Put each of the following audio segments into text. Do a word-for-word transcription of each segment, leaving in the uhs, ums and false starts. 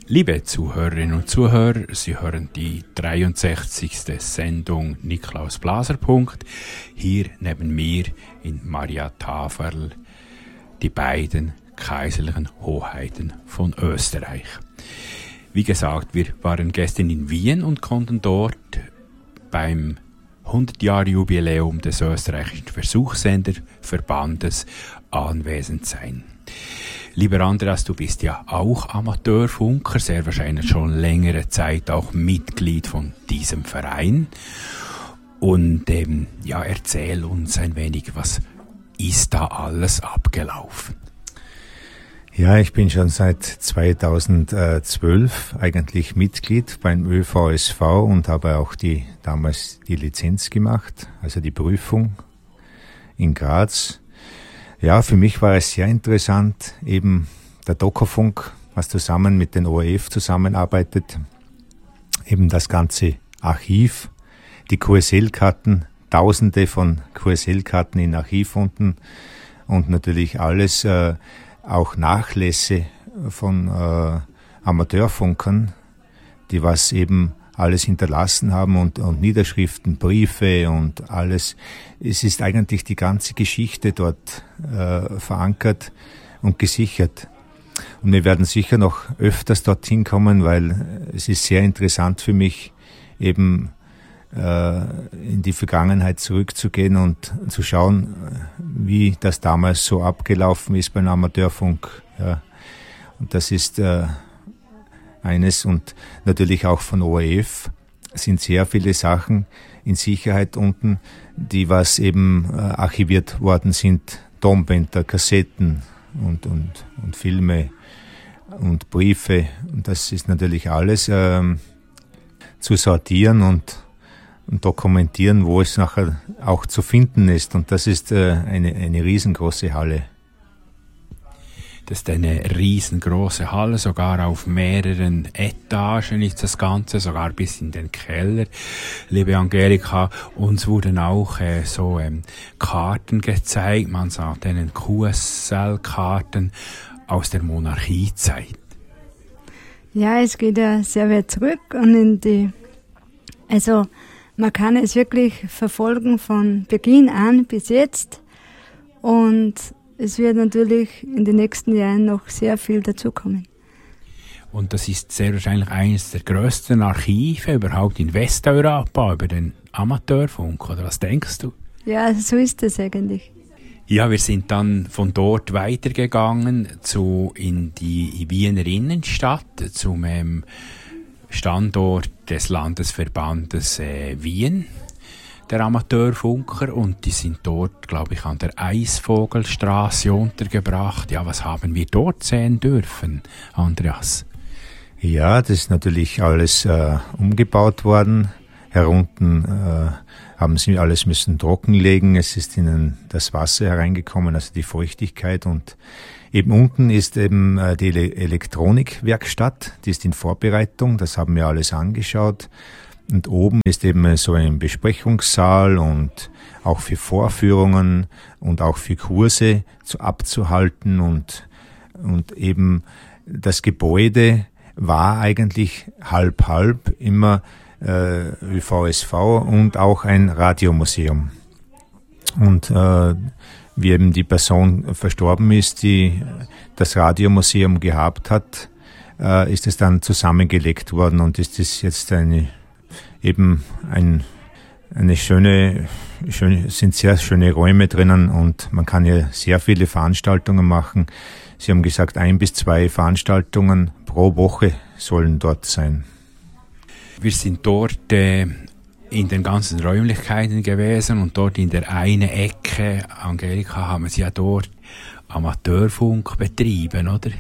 Liebe Zuhörerinnen und Zuhörer, Sie hören die dreiundsechzigste Sendung Niklaus Blaser Punkt. Hier neben mir in Maria Taferl die beiden kaiserlichen Hoheiten von Österreich. Wie gesagt, wir waren gestern in Wien und konnten dort beim hundert-Jahr-Jubiläum des österreichischen Versuchssenderverbandes anwesend sein. Lieber Andreas, du bist ja auch Amateurfunker, sehr wahrscheinlich schon längere Zeit auch Mitglied von diesem Verein. Und ähm, ja, erzähl uns ein wenig, was ist da alles abgelaufen? Ja, ich bin schon seit zweitausendzwölf eigentlich Mitglied beim Ö V S V und habe auch die damals die Lizenz gemacht, also die Prüfung in Graz. Ja, für mich war es sehr interessant, eben der Dokofunk, was zusammen mit den O R F zusammenarbeitet, eben das ganze Archiv, die Q S L-Karten, tausende von Q S L-Karten in Archivfunden und natürlich alles, äh, auch Nachlässe von äh, Amateurfunkern, die was eben alles hinterlassen haben und, und Niederschriften, Briefe und alles. Es ist eigentlich die ganze Geschichte dort äh, verankert und gesichert. Und wir werden sicher noch öfters dorthin kommen, weil es ist sehr interessant für mich, eben äh, in die Vergangenheit zurückzugehen und zu schauen, wie das damals so abgelaufen ist beim Amateurfunk. Ja. Und das ist äh, eines und natürlich auch von O R F sind sehr viele Sachen in Sicherheit unten, die was eben äh, archiviert worden sind, Tonbänder, Kassetten und, und, und Filme und Briefe. Und das ist natürlich alles ähm, zu sortieren und, und dokumentieren, wo es nachher auch zu finden ist. Und das ist äh, eine, eine riesengroße Halle. Das ist eine riesengroße Halle, sogar auf mehreren Etagen ist das Ganze, sogar bis in den Keller. Liebe Angelika, uns wurden auch äh, so ähm, Karten gezeigt, man sagt einen Q S L-Karten aus der Monarchiezeit. Ja, es geht ja sehr weit zurück und in die, also man kann es wirklich verfolgen von Beginn an bis jetzt und es wird natürlich in den nächsten Jahren noch sehr viel dazukommen. Und das ist sehr wahrscheinlich eines der grössten Archive überhaupt in Westeuropa über den Amateurfunk, oder was denkst du? Ja, so ist es eigentlich. Ja, wir sind dann von dort weitergegangen zu in die Wiener Innenstadt, zum ähm, Standort des Landesverbandes äh, Wien, der Amateurfunker, und die sind dort, glaube ich, an der Eisvogelstraße untergebracht. Ja, was haben wir dort sehen dürfen, Andreas? Ja, das ist natürlich alles äh, umgebaut worden. Herunten äh, haben sie alles müssen trockenlegen. Es ist ihnen das Wasser hereingekommen, also die Feuchtigkeit. Und eben unten ist eben äh, die Ele- Elektronikwerkstatt, die ist in Vorbereitung. Das haben wir alles angeschaut. Und oben ist eben so ein Besprechungssaal und auch für Vorführungen und auch für Kurse zu abzuhalten und, und eben das Gebäude war eigentlich halb halb immer äh, Ö V S V und auch ein Radiomuseum. Und äh, wie eben die Person verstorben ist, die das Radiomuseum gehabt hat, äh, ist es dann zusammengelegt worden und ist es jetzt eine eben ein, eine schöne, schöne, sind sehr schöne Räume drinnen und man kann ja sehr viele Veranstaltungen machen. Sie haben gesagt, ein bis zwei Veranstaltungen pro Woche sollen dort sein. Wir sind dort äh, in den ganzen Räumlichkeiten gewesen und dort in der einen Ecke, Angelika, haben sie ja dort Amateurfunk betrieben, oder?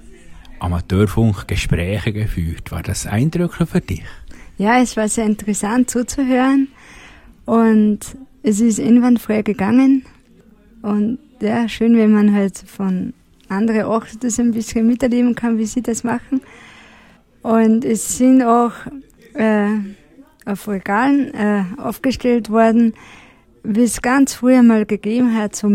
Amateurfunkgespräche geführt. War das eindrücklich für dich? Ja, es war sehr interessant zuzuhören und es ist einwandfrei gegangen und ja, schön, wenn man halt von anderen auch das ein bisschen miterleben kann, wie sie das machen. Und es sind auch äh, auf Regalen äh, aufgestellt worden, wie es ganz früher mal gegeben hat, so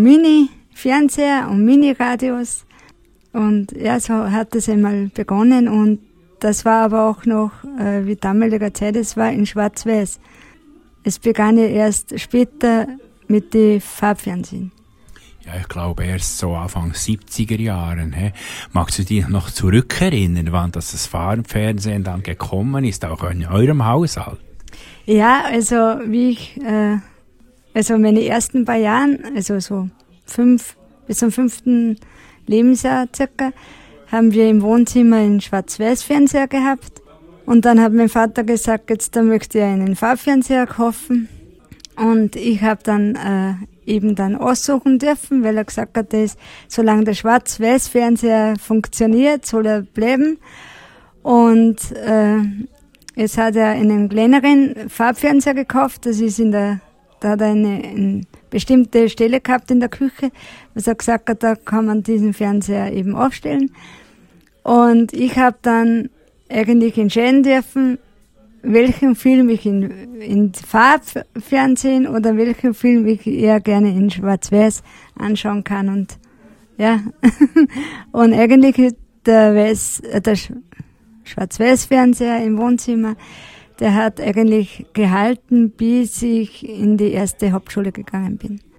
Mini-Fernseher und Mini-Radios. Und ja, so hat es einmal begonnen und das war aber auch noch, äh, wie damaliger Zeit es war, in Schwarz-Weiß. Es begann ja erst später mit den Farbfernsehen. Ja, ich glaube erst so Anfang siebziger Jahren. He? Magst du dich noch zurückerinnern, wann das, das Farbfernsehen dann gekommen ist, auch in eurem Haushalt? Ja, also wie ich, äh, also meine ersten paar Jahren, also so fünf bis zum fünften Lebensjahr circa, haben wir im Wohnzimmer einen Schwarz-Weiß-Fernseher gehabt. Und dann hat mein Vater gesagt, jetzt da möchte er einen Farbfernseher kaufen. Und ich habe dann äh, eben dann aussuchen dürfen, weil er gesagt hat, dass, solange der Schwarz-Weiß-Fernseher funktioniert, soll er bleiben. Und äh, jetzt hat er einen kleineren Farbfernseher gekauft. Das ist in der, da hat er eine, eine bestimmte Stelle gehabt in der Küche, was er gesagt hat, da kann man diesen Fernseher eben aufstellen. Und ich habe dann eigentlich entscheiden dürfen, welchen Film ich in, in Farbfernsehen oder welchen Film ich eher gerne in Schwarz-Weiß anschauen kann. Und ja, und eigentlich der, Weiß, der Schwarz-Weiß-Fernseher im Wohnzimmer, der hat eigentlich gehalten, bis ich in die erste Hauptschule gegangen bin.